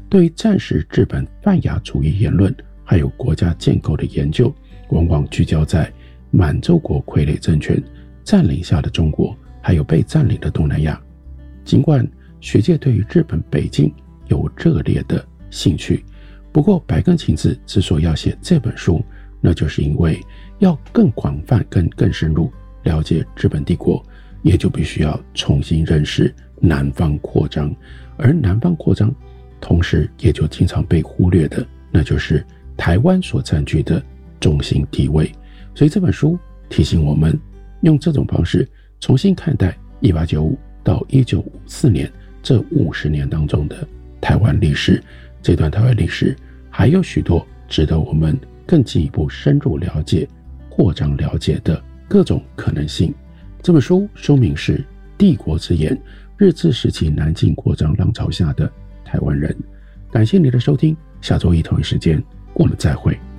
对于战时日本泛亚主义言论还有国家建构的研究，往往聚焦在满洲国傀儡政权占领下的中国，还有被占领的东南亚。尽管学界对于日本北京有热烈的兴趣，不过白根晴子之所以要写这本书，那就是因为要更广泛更深入了解日本帝国，也就必须要重新认识南方扩张。而南方扩张同时也就经常被忽略的，那就是台湾所占据的中心地位。所以这本书提醒我们，用这种方式重新看待1895到1954年这50年当中的台湾历史。这段台湾历史还有许多值得我们更进一步深入了解、扩张了解的各种可能性。这本书书名是《帝国之眼：日治时期南进扩张浪潮下的台湾人》。感谢你的收听，下周一同一时间我们再会。